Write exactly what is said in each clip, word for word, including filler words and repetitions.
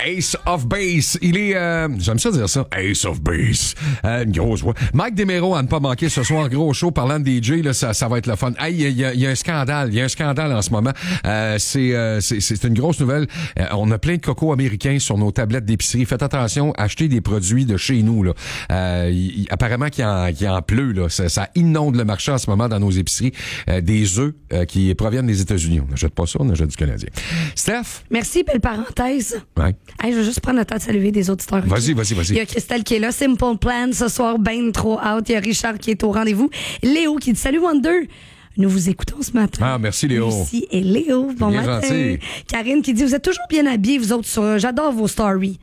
Ace of Base. Il est, euh, j'aime ça dire ça, Ace of Base. Euh, une grosse voix. Mike Desméraud à ne pas manquer ce soir, gros show, parlant de D J, là, ça, ça va être le fun. Hey, il y, y, y a un scandale, il y a un scandale en ce moment. Euh, c'est, euh, c'est, c'est une grosse nouvelle. Euh, on a plein de cocos américains sur nos tablettes d'épicerie. Faites attention, achetez des produits de chez nous, là. Euh, y, y, apparemment qu'il y en, qu'il y en pleut, là. Ça, ça inonde le marché en ce moment dans nos épiceries. Euh, des œufs euh, qui proviennent des États-Unis. On n'achète pas ça, on achète du Canadien. Steph? Merci, belle parenthèse. Ouais. Hey, je vais juste prendre le temps de saluer des auditeurs. Vas-y, vas-y, vas-y. Il y a Christelle qui est là. Simple Plan, ce soir, ben trop out. Il y a Richard qui est au rendez-vous. Léo qui dit salut Wonder. Nous vous écoutons ce matin. Ah, merci Léo. Lucie et Léo. Bon bien matin. Gentil. Karine qui dit vous êtes toujours bien habillés, vous autres. Sur... J'adore vos stories.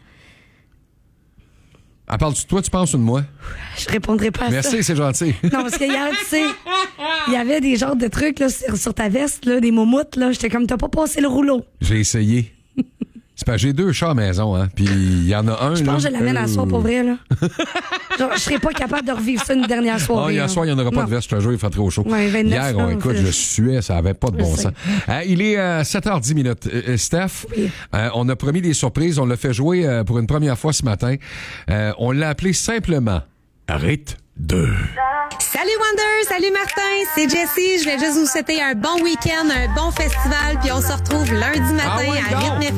À part de toi, tu penses ou de moi? Je répondrai pas à Merci, ça. c'est gentil. Non, parce qu'il y a, tu sais, il y avait des genres de trucs là, sur, sur ta veste, là, des moumoutes. Là. J'étais comme, t'as pas passé le rouleau. J'ai essayé. C'est pas, j'ai deux chats à la maison, hein. Puis il y en a un. Je pense que je l'amène euh... à soir pour vrai, là. Genre, je serais pas capable de revivre ça une dernière soirée. Ah, hier soir, il n'y en aura pas non. de veste, je te jure, il fait trop chaud. Ouais, vingt-neuf, hier, on, là, écoute, fait... je suais, ça avait pas de je bon sais. sens. Euh, il est euh, sept heures dix minutes. Euh, Steph, oui. euh, on a promis des surprises, on l'a fait jouer euh, pour une première fois ce matin. Euh, on l'a appelé simplement Rite deux. Salut Wonder, salut Martin, c'est Jessie. Je voulais juste vous souhaiter un bon week-end, un bon festival, puis on se retrouve lundi matin Ah oui, à donc. Rythme